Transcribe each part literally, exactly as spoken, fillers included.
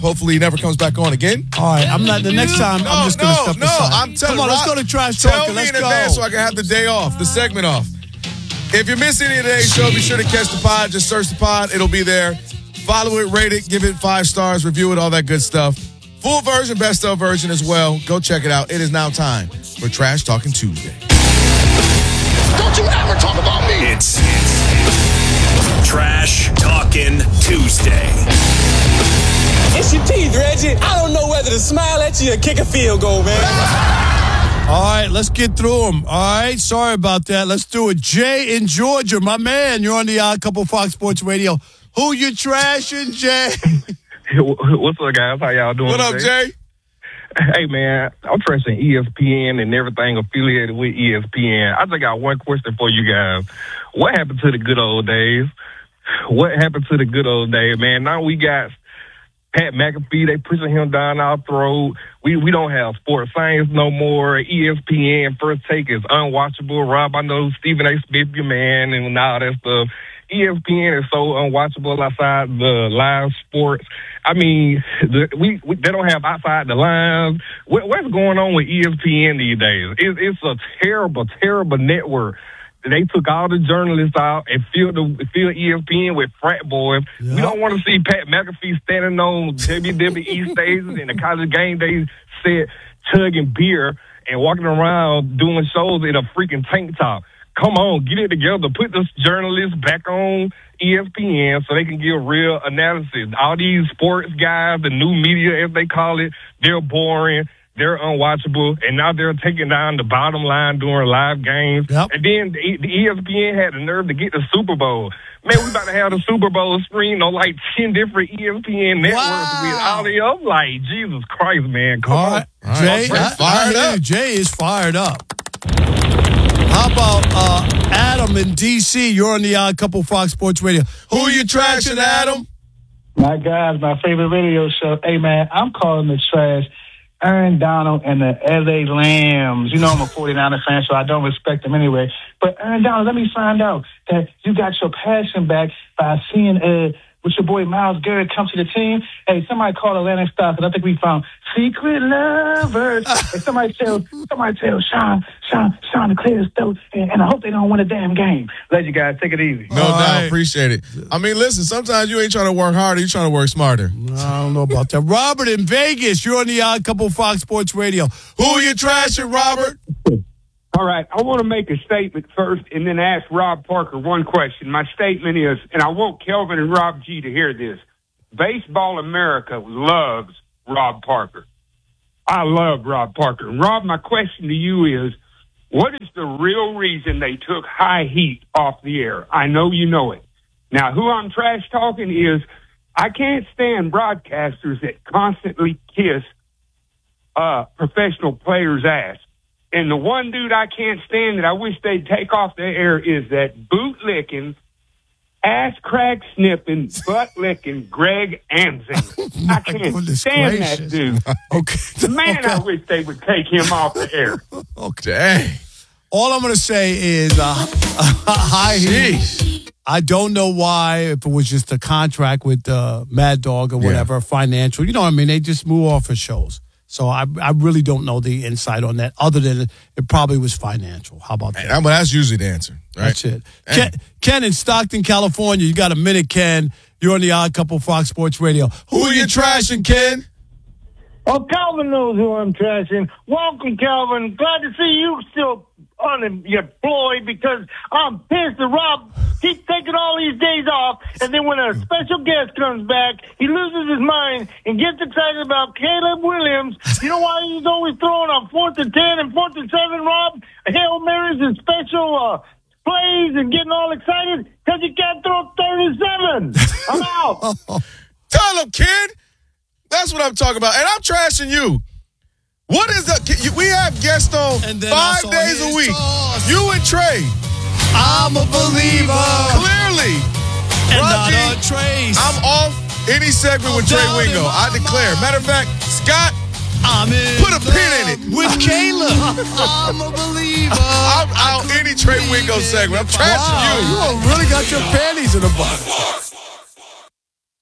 Hopefully he never comes back on again. All right, I'm not. The next time, no, I'm just going to no, step no, aside. I'm telling Come on, Rob, let's go to Trash Tell Talking. me Let's in go. advance so I can have the day off, the segment off. If you miss any of today's show, be sure to catch the pod. Just search the pod. It'll be there. Follow it, rate it, give it five stars, review it, all that good stuff. Full version, best of version as well. Go check it out. It is now time for Trash Talking Tuesday. Don't you ever talk about me. It's, it's Trash Talking Tuesday. It's your teeth, Reggie. I don't know whether to smile at you or kick a field goal, man. All right, let's get through them. All right, sorry about that. Let's do it. Jay in Georgia, my man. You're on the Odd Couple Fox Sports Radio. Who you trashing, Jay? What's up, guys? How y'all doing? What up, today? Jay? Hey, man, I'm trashing E S P N and everything affiliated with E S P N. I just got one question for you guys. What happened to the good old days? What happened to the good old days, man? Now we got Pat McAfee, they pushing him down our throat. We we don't have sports science no more. E S P N First Take is unwatchable. Rob, I know Stephen A. Smith, your man, and all that stuff. E S P N is so unwatchable outside the live sports. I mean, the, we, we they don't have outside the lines. What, what's going on with E S P N these days? It, it's a terrible, terrible network. They took all the journalists out and filled the filled E S P N with frat boys. Yep. We don't want to see Pat McAfee standing on W W E stages and the college game day set, chugging beer and walking around doing shows in a freaking tank top. Come on, get it together. Put the journalists back on E S P N so they can give real analysis. All these sports guys, the new media, as they call it, they're boring. They're unwatchable, and now they're taking down the bottom line during live games. Yep. And then the, the E S P N had the nerve to get the Super Bowl. Man, we about to have the Super Bowl screen on like ten different E S P N networks wow. with all the up. Like, Jesus Christ, man. Come all on. Right. All Jay, right. I, fired I, up. Jay is fired up. How about uh, Adam in D C? You're on the Odd Couple Fox Sports Radio. Who, Who you trashing, Adam? My guys, my favorite radio show. Hey, man, I'm calling the trash Aaron Donald and the L A Lambs. You know I'm a forty-niner fan, so I don't respect them anyway. But Aaron Donald, let me find out that you got your passion back by seeing uh, with your boy Myles Garrett come to the team. Hey, somebody call Atlanta Stars, and I think we found secret lovers. Hey, somebody tell, somebody tell Sean, Sean, Sean to clear his throat, and, and I hope they don't win a damn game. Let you guys take it easy. No All doubt. right. Appreciate it. I mean, listen, sometimes you ain't trying to work harder. You're trying to work smarter. I don't know about that. Robert in Vegas, you're on the Odd Couple Fox Sports Radio. Who you trashing, Robert? All right, I want to make a statement first and then ask Rob Parker one question. My statement is, and I want Kelvin and Rob G to hear this, Baseball America loves Rob Parker. I love Rob Parker. And Rob, my question to you is, what is the real reason they took High Heat off the air? I know you know it. Now, who I'm trash talking is, I can't stand broadcasters that constantly kiss uh, professional players' ass. And the one dude I can't stand that I wish they'd take off the air is that boot-licking, ass-crack sniffing, butt-licking Greg Amsinger. I can't stand gracious. that dude. Okay. Man, okay. I wish they would take him off the air. Okay. All I'm going to say is, uh, High Heat. I don't know why, if it was just a contract with uh, Mad Dog or whatever, yeah. financial. You know what I mean? They just move off of shows. So I I really don't know the insight on that, other than it probably was financial. How about that? But that's usually the answer, right? That's it. Ken, Ken in Stockton, California. You got a minute, Ken. You're on the Odd Couple Fox Sports Radio. Who are you trashing, Ken? Oh, Calvin knows who I'm trashing. Welcome, Calvin. Glad to see you still unemployed because I'm pissed that Rob keeps taking all these days off, and then when a special guest comes back, he loses his mind and gets excited about Caleb Williams. You know why he's always throwing on fourth and ten and fourth and seven, Rob? Hail Marys and special uh, plays and getting all excited because he can't throw thirty-seven. I'm out. Tell him, kid. That's what I'm talking about. And I'm trashing you. What is that? We have guests on five days a week. Toss. You and Trey. I'm a believer. Clearly. And Roger, not a trace. I'm off any segment with Trey Wingo. I declare. Matter of fact, Scott, I'm in put a pin in it. With Caleb. I'm a believer. I'm out any Trey Wingo segment. I'm trashing wow, you. You really got your panties in a bunch.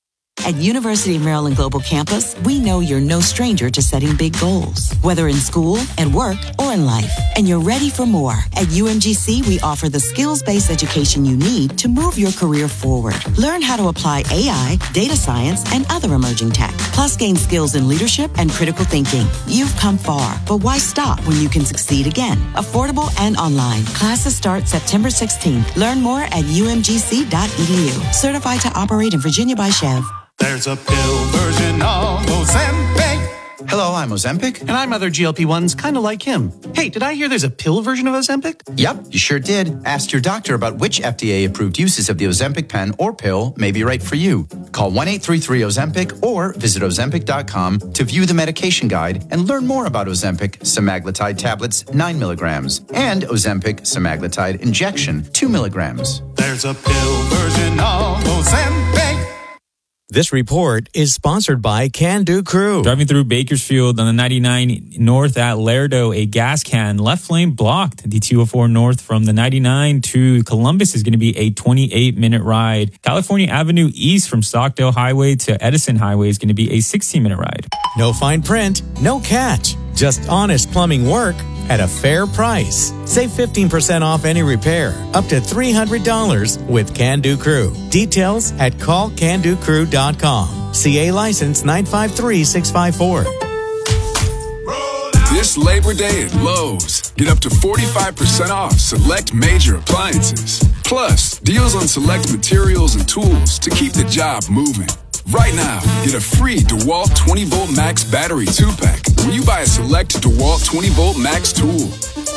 At University of Maryland Global Campus, we know you're no stranger to setting big goals, whether in school, at work, or in life. And you're ready for more. At U M G C, we offer the skills-based education you need to move your career forward. Learn how to apply A I, data science, and other emerging tech. Plus, gain skills in leadership and critical thinking. You've come far, but why stop when you can succeed again? Affordable and online. Classes start September sixteenth. Learn more at U M G C dot E D U. Certified to operate in Virginia by Chev. There's a pill version of Ozempic. Hello, I'm Ozempic. And I'm other G L P ones kind of like him. Hey, did I hear there's a pill version of Ozempic? Yep, you sure did. Ask your doctor about which F D A-approved uses of the Ozempic pen or pill may be right for you. Call one eight three three Ozempic or visit Ozempic dot com to view the medication guide and learn more about Ozempic semaglutide tablets, nine milligrams, and Ozempic semaglutide injection, two milligrams. There's a pill version of Ozempic. This report is sponsored by Can Do Crew. Driving through Bakersfield on the ninety-nine north at Lerdo, a gas can left lane blocked. The two oh four north from the ninety-nine to Columbus is going to be a twenty-eight minute ride. California Avenue east from Stockdale Highway to Edison Highway is going to be a sixteen minute ride. No fine print, no catch. Just honest plumbing work at a fair price. Save fifteen percent off any repair, up to three hundred dollars with Can Do Crew. Details at call can do crew dot com. C A license nine five three six five four. This Labor Day at Lowe's, get up to forty-five percent off select major appliances. Plus, deals on select materials and tools to keep the job moving. Right now, get a free DeWalt twenty volt Max battery two pack when you buy a select DeWalt twenty volt Max tool.